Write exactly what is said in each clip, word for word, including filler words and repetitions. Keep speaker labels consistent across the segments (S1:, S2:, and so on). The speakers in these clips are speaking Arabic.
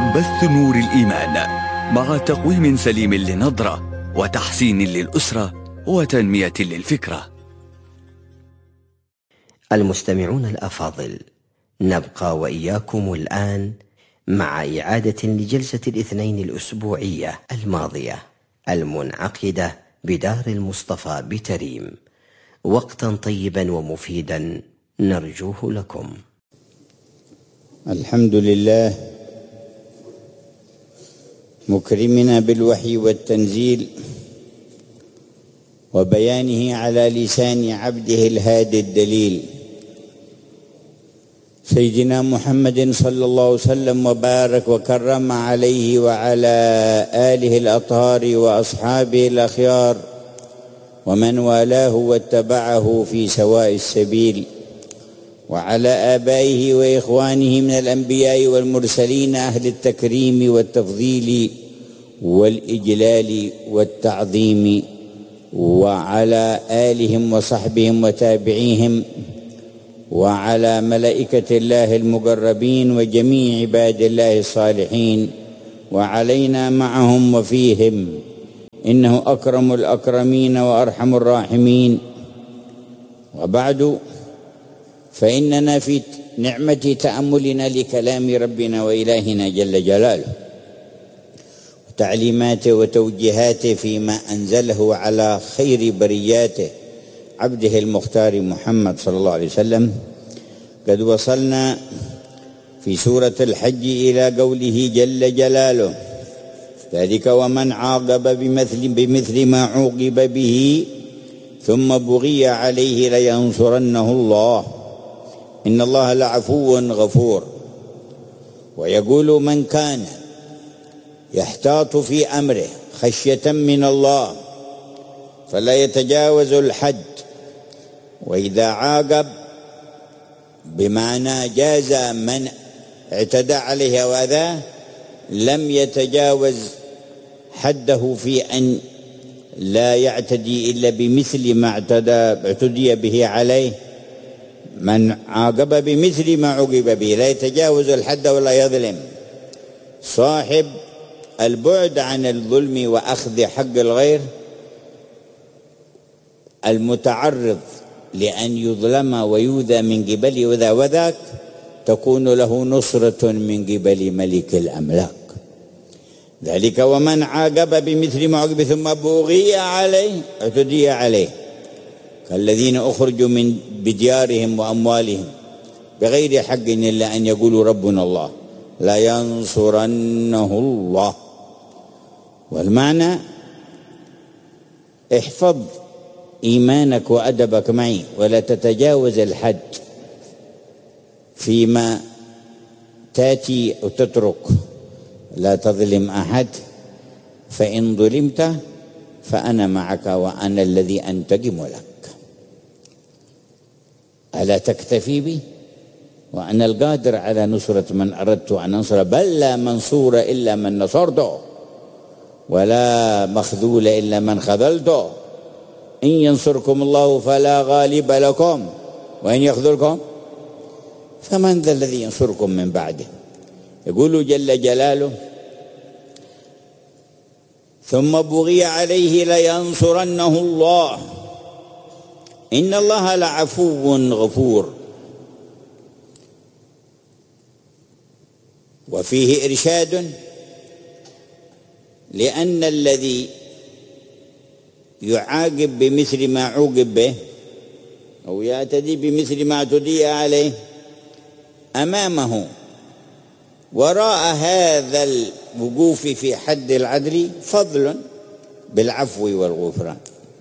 S1: بث نور الإيمان مع تقويم سليم للنظرة وتحسين للأسرة وتنمية للفكرة.
S2: المستمعون الأفاضل، نبقى وإياكم الآن مع إعادة لجلسة الاثنين الأسبوعية الماضية المنعقدة بدار المصطفى بتريم. وقتا طيبا ومفيدا نرجوه لكم.
S3: الحمد لله مكرمنا بالوحي والتنزيل وبيانه على لسان عبده الهادي الدليل سيدنا محمد صلى الله عليه وسلم وبارك وكرم عليه وعلى آله الأطهار وأصحابه الأخيار ومن والاه واتبعه في سواء السبيل، وعلى آبائه وإخوانه من الأنبياء والمرسلين أهل التكريم والتفضيل والإجلال والتعظيم، وعلى آلهم وصحبهم وتابعيهم، وعلى ملائكة الله المقربين وجميع عباد الله الصالحين، وعلينا معهم وفيهم، إنه أكرم الأكرمين وأرحم الراحمين. وبعد، فإننا في نعمة تأملنا لكلام ربنا وإلهنا جل جلاله وتعليماته وتوجيهاته فيما أنزله على خير برياته عبده المختار محمد صلى الله عليه وسلم. قد وصلنا في سورة الحج إلى قوله جل جلاله: ذلك ومن عاقب بمثل, بمثل ما عوقب به ثم بغي عليه لينصرنه الله إن الله لعفو غفور. ويقول: من كان يحتاط في أمره خشية من الله فلا يتجاوز الحد. وإذا عاقب بمعنى جاز من اعتدى عليه وأذاه لم يتجاوز حده في أن لا يعتدي إلا بمثل ما اعتدى اعتدي به عليه. من عاقب بمثل ما عوقب به لا يتجاوز الحد ولا يظلم. صاحب البعد عن الظلم وأخذ حق الغير المتعرض لأن يظلم ويؤذى من قبل وذا وذاك تكون له نصرة من قبل ملك الأملاك. ذلك ومن عاقب بمثل ما عوقب ثم بغي عليه اعتدي عليه كالذين أخرجوا من بديارهم وأموالهم بغير حق إلا أن يقولوا ربنا الله لا ينصرنه الله. والمعنى: احفظ إيمانك وأدبك معي ولا تتجاوز الحد فيما تأتي وتترك. لا تظلم أحد، فإن ظلمت فأنا معك وأنا الذي أنتقم لك. ألا تكتفي بي وأنا القادر على نصرة من أردت أن أنصر، بل لا منصور إلا من نصرته ولا مخذول إلا من خذلته. إن ينصركم الله فلا غالب لكم وإن يخذلكم فمن ذا الذي ينصركم من بعده. يقول جل جلاله: ثم بغي عليه لينصرنه الله إن الله لعفو غفور. وفيه إرشاد لأن الذي يعاقب بمثل ما عوقب به أو يعتدي بمثل ما اعتدي عليه أمامه وراء هذا الوقوف في حد العدل فضل بالعفو والغفران،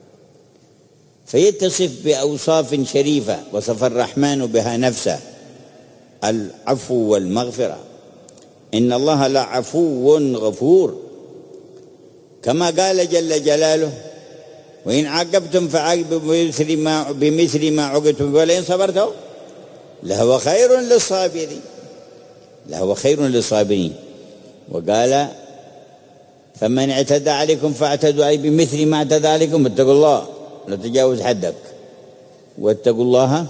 S3: فيتصف بأوصاف شريفة وصف الرحمن بها نفسه: العفو والمغفرة. إن الله لعفو غفور، كما قال جل جلاله: وإن عاقبتم فعاقبوا بمثل ما بمثل ما عوقبتم ولئن صبرتم لهو خير للصابرين لهو خير للصابرين. وقال: فمن اعتدى عليكم فاعتدوا عليه بمثل ما اعتدى عليكم واتقوا الله لا تجاوز حدك واتقوا الله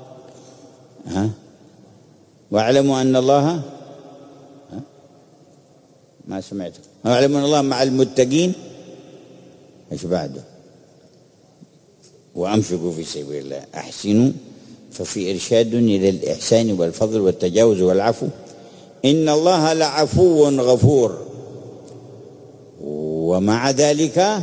S3: ها واعلموا أن الله ما سمعت. يعلمون الله مع المتقين. ايش بعده؟ وأنفقوا في سبيل الله أحسنوا ففي إرشاد إلى الإحسان والفضل والتجاوز والعفو إن الله لعفو غفور. ومع ذلك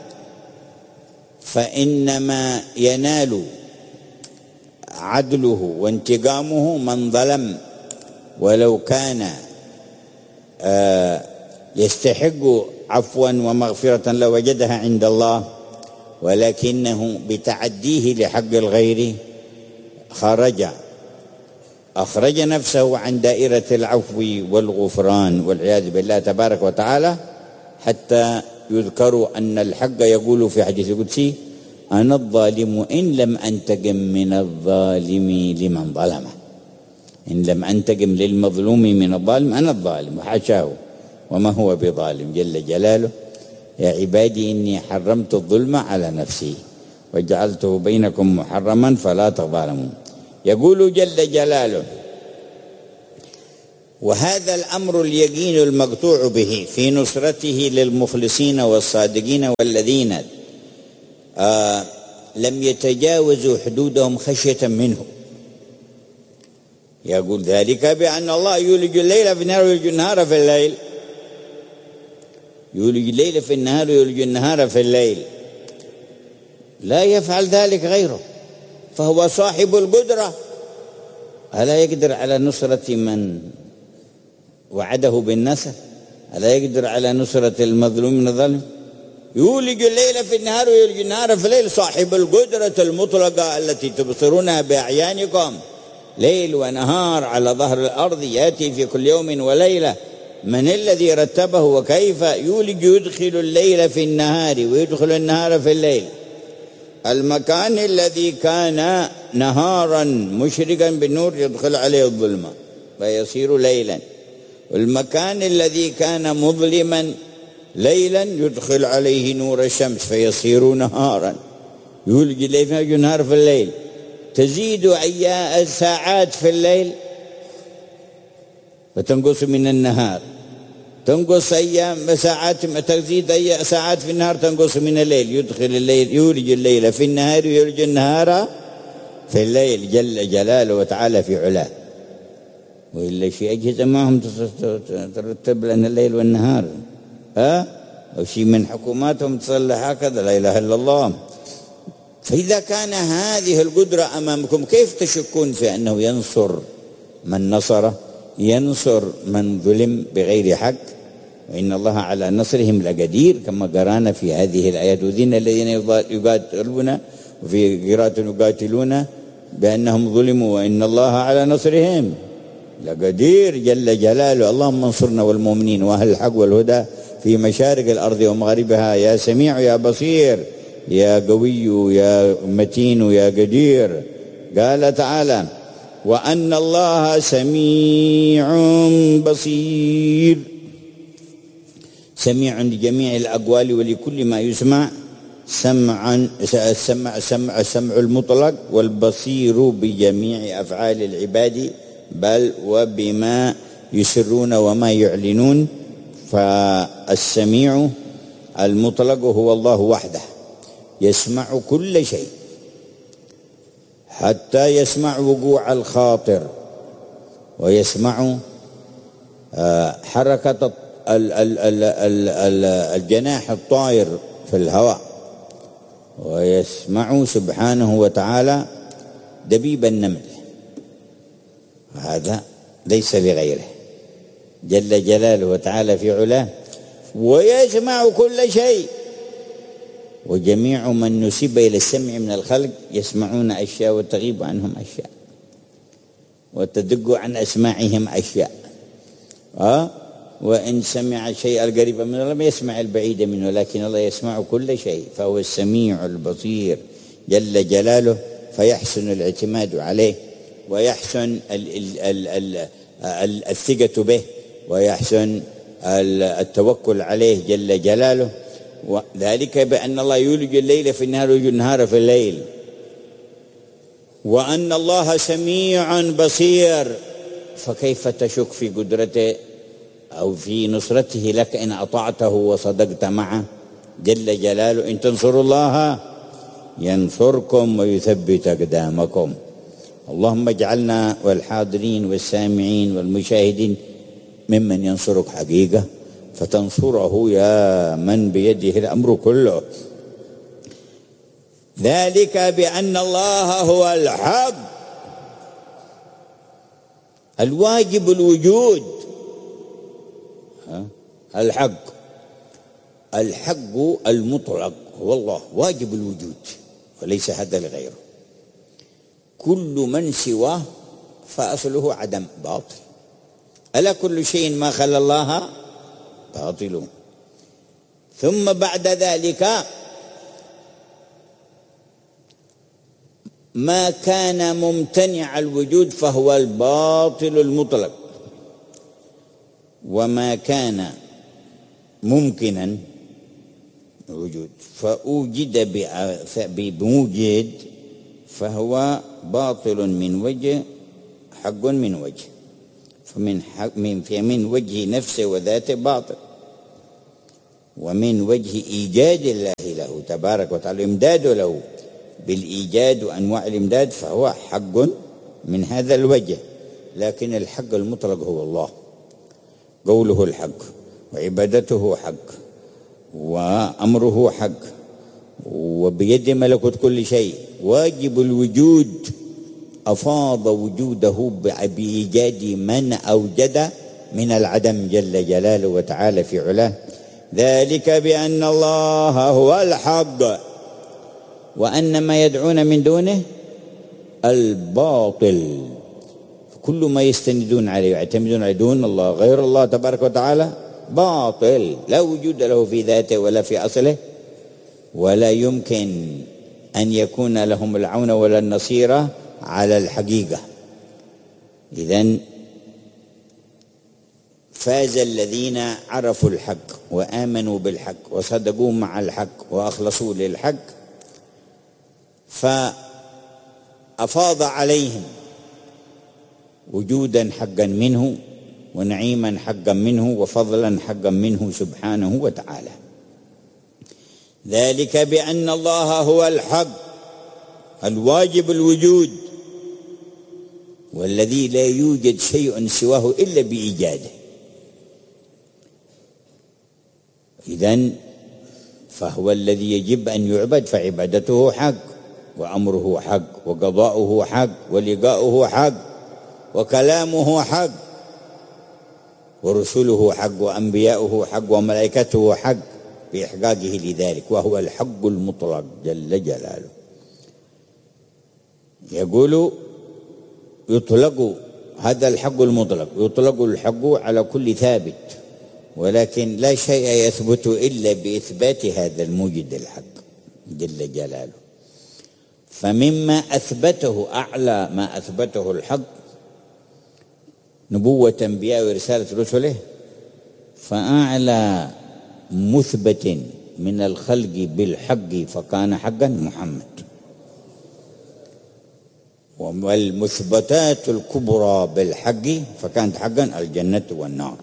S3: فإنما ينال عدله وانتقامه من ظلم، ولو كان يستحق عفوا ومغفرة لوجدها عند الله، ولكنه بتعديه لحق الغير خرج أخرج نفسه عن دائرة العفو والغفران والعياذ بالله تبارك وتعالى، حتى يذكر أن الحق يقول في حديث القدسي: أنا الظالم إن لم أنتقم من الظالم لمن ظلمه. إن لم أنتقم للمظلوم من الظالم أنا الظالم، وحاشاه وما هو بظالم جل جلاله. يا عبادي إني حرمت الظلم على نفسي وجعلته بينكم محرما فلا تظالموا. يقول جل جلاله: وهذا الأمر اليقين المقطوع به في نصرته للمخلصين والصادقين والذين آه لم يتجاوزوا حدودهم خشية منه. يقول ذلك بأن الله يولج الليل في النهار ويولج النهار في الليل، يولج الليل في النهار ويولج النهار في الليل، لا يفعل ذلك غيره، فهو صاحب القدرة. ألا يقدر على نصرة من وعده بالنصر؟ ألا يقدر على نصرة المظلوم من الظلم؟ يولج الليل في النهار ويولج النهار في الليل، صاحب القدرة المطلقة التي تبصرونها بأعيانكم، ليل ونهار على ظهر الأرض، يأتي في كل يوم وليلة. من الذي رتبه وكيف يولج؟ يدخل الليل في النهار ويدخل النهار في الليل. المكان الذي كان نهارا مشرقا بالنور يدخل عليه الظلمة فيصير ليلا، والمكان الذي كان مظلما ليلا يدخل عليه نور الشمس فيصير نهارا. يولج الليل في النهار في الليل، تزيد أيام ساعات في الليل فتنقص من النهار، تنقص أيام ساعات، تزيد أي ساعات في النهار تنقص من الليل. يدخل الليل يولج الليل في النهار ويولج النهار في الليل جل جلاله وتعالى في علاه. وإلا شيء أجهزة ما هم ترتب لنا الليل والنهار، ها أو شيء من حكوماتهم تصلح هكذا، لا إله إلا الله. فإذا كان هذه القدرة أمامكم كيف تشكون في أنه ينصر من نصر، ينصر من ظلم بغير حق؟ وإن الله على نصرهم لقدير، كما قرانا في هذه الآيات: وذين الذين يقاتلون، وفي قراءة يقاتلون بأنهم ظلموا وإن الله على نصرهم لقدير جل جلاله. اللهم انصرنا والمؤمنين وأهل الحق والهدى في مشارق الأرض ومغاربها، يا سميع يا بصير يا قوي يا متين يا قدير. قال تعالى: وأن الله سميع بصير. سميع لجميع الأقوال ولكل ما يسمع، سمعا السمع سمع السمع المطلق، والبصير بجميع أفعال العباد بل وبما يسرون وما يعلنون. فالسميع المطلق هو الله وحده، يسمع كل شيء حتى يسمع وقوع الخاطر، ويسمع حركة الجناح الطائر في الهواء، ويسمع سبحانه وتعالى دبيب النمل. هذا ليس لغيره جل جلاله وتعالى في علاه، ويسمع كل شيء. وجميع من نسب إلى السمع من الخلق يسمعون أشياء وتغيب عنهم أشياء وتدق عن أسماعهم أشياء. أه؟ وإن سمع الشيء القريب من الله ما يسمع البعيد منه، لكن الله يسمع كل شيء، فهو السميع البصير جل جلاله. فيحسن الاعتماد عليه، ويحسن الثقة به، ويحسن التوكل عليه جل جلاله. وذلك بأن الله يولج الليل في النهار ويولج النهار في الليل، وأن الله سميع بصير. فكيف تشك في قدرته أو في نصرته لك إن أطعته وصدقت معه جل جلاله. إن تنصروا الله ينصركم ويثبت أقدامكم. اللهم اجعلنا والحاضرين والسامعين والمشاهدين ممن ينصرك حقيقة، فتنصره يا من بيده الأمر كله. ذلك بأن الله هو الحق الواجب الوجود. الحق الحق المطلق هو الله واجب الوجود وليس هذا لغيره. كل من سواه فأصله عدم باطل. ألا كل شيء ما خلا الله باطل. ثم بعد ذلك ما كان ممتنع الوجود فهو الباطل المطلق، وما كان ممكنا الوجود فأوجد بموجد فهو باطل من وجه حق من وجه. فمن حق من في من وجه نفسه وذاته باطل، ومن وجه إيجاد الله له تبارك وتعالى إمداده له بالإيجاد وأنواع الإمداد فهو حق من هذا الوجه. لكن الحق المطلق هو الله، قوله الحق وعبادته حق وأمره حق وبيد ملكوت كل شيء. واجب الوجود أفاض وجوده بإيجاد من أوجد من العدم جل جلاله وتعالى في علاه. ذلك بأن الله هو الحق وأن ما يدعون من دونه الباطل. كل ما يستندون عليه ويعتمدون عليه دون الله غير الله تبارك وتعالى باطل، لا وجود له في ذاته ولا في أصله، ولا يمكن أن يكون لهم العون ولا النصير على الحقيقة. إذن فاز الذين عرفوا الحق وآمنوا بالحق وصدقوا مع الحق وأخلصوا للحق، فأفاض عليهم وجودا حقا منه ونعيما حقا منه وفضلا حقا منه سبحانه وتعالى. ذلك بأن الله هو الحق الواجب الوجود والذي لا يوجد شيء سواه إلا بإيجاده. إذن فهو الذي يجب أن يعبد، فعبادته حق وأمره حق وقضاؤه حق ولقاؤه حق وكلامه حق ورسله حق وأنبياؤه حق وملائكته حق بإحقاقه لذلك، وهو الحق المطلق جل جلاله. يقول يطلق هذا الحق المطلق، يطلق الحق على كل ثابت، ولكن لا شيء يثبت إلا بإثبات هذا الموجد الحق جل جلاله. فمما أثبته أعلى ما أثبته الحق نبوة أنبياء ورسالة رسله، فأعلى مثبت من الخلق بالحق فكان حقا محمد. والمثبتات الكبرى بالحق فكانت حقا الجنة والنار.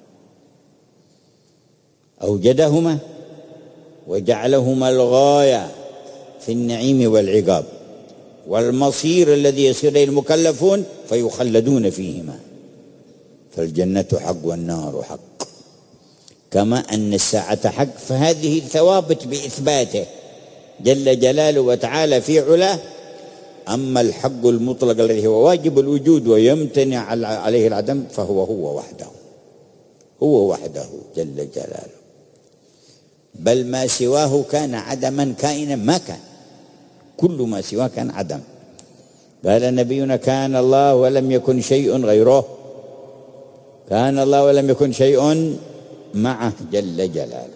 S3: أوجدهما وجعلهما الغاية في النعيم والعقاب والمصير الذي يصير إليه المكلفون فيخلدون فيهما، فالجنة حق والنار حق. كما أن الساعة حق، فهذه ثوابت بإثباته جل جلاله وتعالى في علاه. أما الحق المطلق الذي هو واجب الوجود ويمتنع عليه العدم فهو هو وحده، هو وحده جل جلاله، بل ما سواه كان عدما كائنا ما كان، كل ما سواه كان عدم. قال نبينا كان الله ولم يكن شيء غيره، كان الله ولم يكن شيء معه جل جلاله.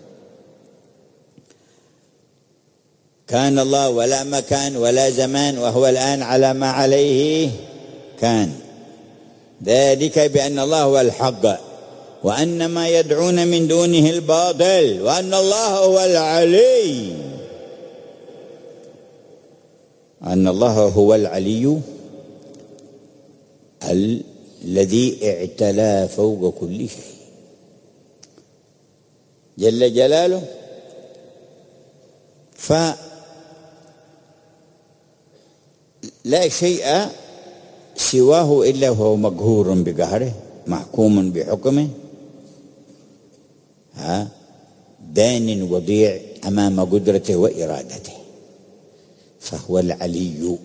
S3: كان الله ولا مكان ولا زمان وهو الآن على ما عليه كان. ذلك بأن الله هو الحق وأن ما يدعون من دونه الباطل وأن الله هو العلي، أن الله هو العلي الذي اعتلى فوق كل شيء. جل جلاله، فلا شيء سواه إلا وهو مقهور بقهره، محكوم بحكمه، ها دان وضيع أمام قدرته وإرادته، فهو العلي،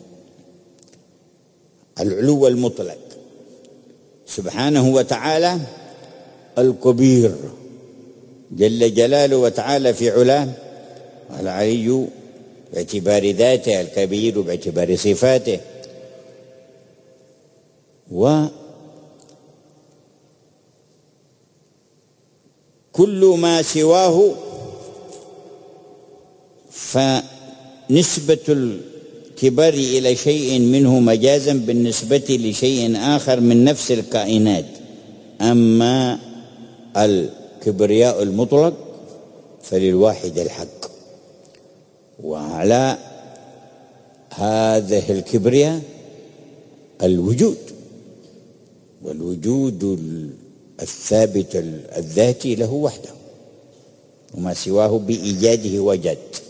S3: العلو المطلق سبحانه وتعالى، الكبير جل جلاله وتعالى في علاه، العلي باعتبار ذاته، الكبير باعتبار صفاته. وكل ما سواه فنسبة الكبر إلى شيء منه مجازا بالنسبة لشيء آخر من نفس الكائنات. أما الكبرياء المطلق فللواحد الحق، وعلى هذه الكبرياء الوجود، والوجود الثابت الذاتي له وحده، وما سواه بإيجاده وجد.